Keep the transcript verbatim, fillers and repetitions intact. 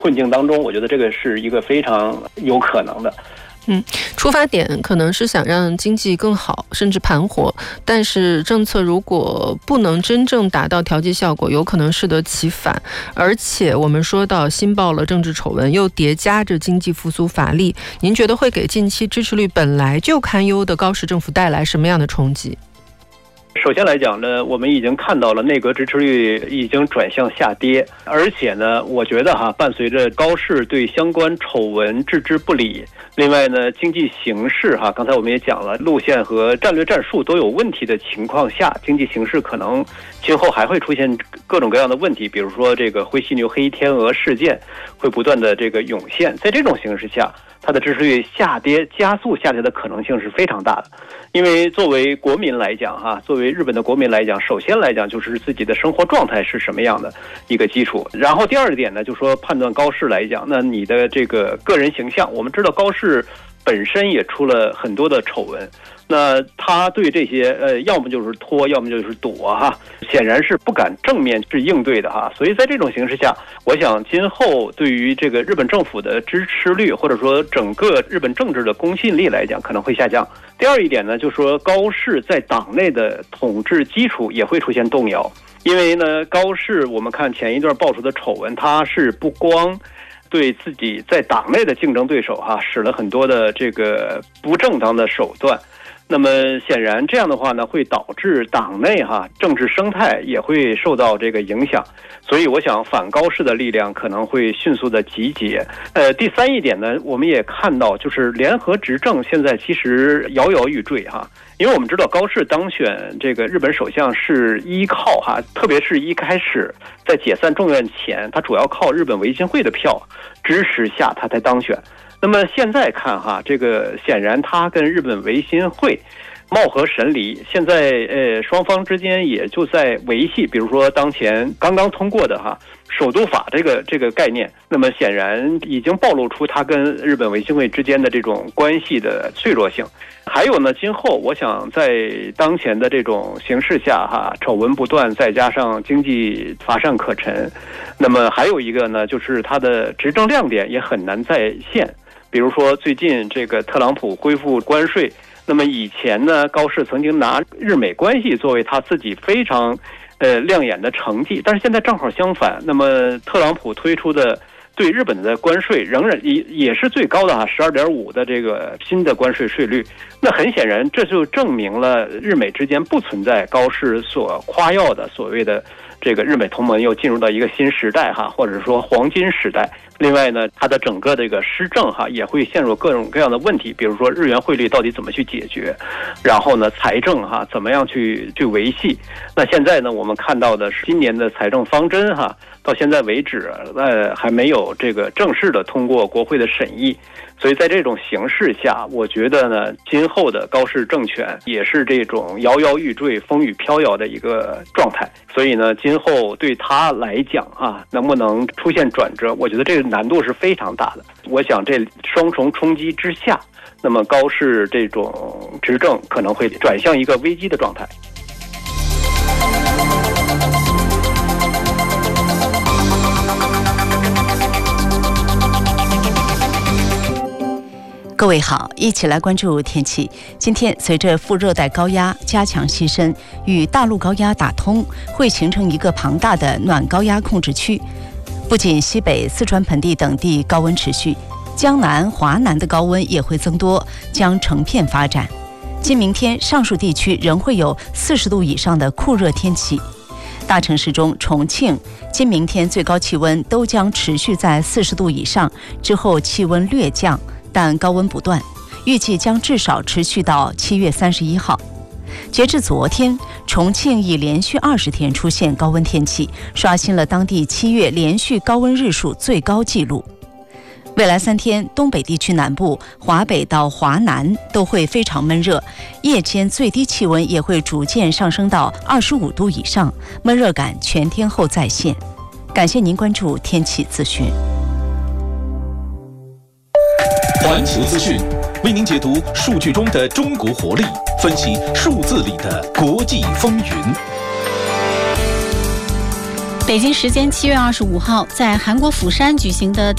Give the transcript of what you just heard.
困境当中，我觉得这个是一个非常有可能的。 嗯，出发点可能是想让经济更好，甚至盘活，但是政策如果不能真正达到调剂效果，有可能适得其反。而且我们说到新爆了政治丑闻，又叠加着经济复苏乏力，您觉得会给近期支持率本来就堪忧的高市政府带来什么样的冲击？ 首先来讲呢，我们已经看到了内阁支持率已经转向下跌，而且呢，我觉得哈，伴随着高市对相关丑闻置之不理，另外呢，经济形势哈，刚才我们也讲了，路线和战略战术都有问题的情况下，经济形势可能今后还会出现各种各样的问题，比如说这个灰犀牛、黑天鹅事件会不断的这个涌现，在这种形势下，它的支持率下跌、加速下跌的可能性是非常大的。因为作为国民来讲哈，作为日本的国民来讲，首先来讲就是自己的生活状态是什么样的一个基础，然后第二点呢，就说判断高市来讲，那你的这个个人形象，我们知道高市本身也出了很多的丑闻，那他对这些呃，要么就是拖，要么就是躲哈，显然是不敢正面去应对的哈。所以在这种形势下，我想今后对于这个日本政府的支持率，或者说整个日本政治的公信力来讲，可能会下降。第二一点呢，就是说高市在党内的统治基础也会出现动摇，因为呢，高市我们看前一段爆出的丑闻，他是不光对自己在党内的竞争对手哈使了很多的这个不正当的手段，那么显然这样的话呢，会导致党内哈政治生态也会受到这个影响，所以我想反高市的力量可能会迅速的集结。呃，第三一点呢，我们也看到就是联合执政现在其实摇摇欲坠哈。因为我们知道高市当选这个日本首相是依靠哈，特别是一开始在解散众院前，他主要靠日本维新会的票支持下他才当选。那么现在看哈，这个显然他跟日本维新会貌合神离，现在呃双方之间也就在维系，比如说当前刚刚通过的哈首都法这个这个概念，那么显然已经暴露出他跟日本维新会之间的这种关系的脆弱性。还有呢，今后我想在当前的这种形势下哈，丑闻不断，再加上经济乏善可陈，那么还有一个呢，就是他的执政亮点也很难再现。比如说最近这个特朗普恢复关税，那么以前呢，高市曾经拿日美关系作为他自己非常呃亮眼的成绩，但是现在正好相反，那么特朗普推出的对日本的关税仍然也也是最高的哈，十二点五的这个新的关税税率。那很显然，这就证明了日美之间不存在高市所夸耀的所谓的这个日美同盟又进入到一个新时代哈，或者说黄金时代。另外呢，它的整个这个施政哈也会陷入各种各样的问题，比如说日元汇率到底怎么去解决，然后呢财政哈怎么样去去维系。那现在呢，我们看到的是今年的财政方针哈，到现在为止呃还没有这个正式的通过国会的审议。所以在这种形势下，我觉得呢，今后的高市政权也是这种摇摇欲坠、风雨飘摇的一个状态。所以呢，今后对他来讲啊，能不能出现转折，我觉得这个难度是非常大的。我想这双重冲击之下，那么高市这种执政可能会转向一个危机的状态。 各位好，一起来关注天气。今天随着副热带高压加强西伸，与大陆高压打通，会形成一个庞大的暖高压控制区。不仅西北、四川盆地等地高温持续，江南、华南的高温也会增多，将成片发展。今明天上述地区仍会有四十度以上的酷热天气。大城市中，重庆今明天最高气温都将持续在四十度以上，之后气温略降，但高温不断，预计将至少持续到七月三十一号。截至昨天，重庆已连续二十天出现高温天气，刷新了当地七月连续高温日数最高纪录。未来三天，东北地区南部、华北到华南都会非常闷热，夜间最低气温也会逐渐上升到二十五度以上，闷热感全天候再现。感谢您关注天气资讯。 环球资讯为您解读数据中的中国活力，分析数字里的国际风云。 北京时间七月二十五号，在韩国釜山举行的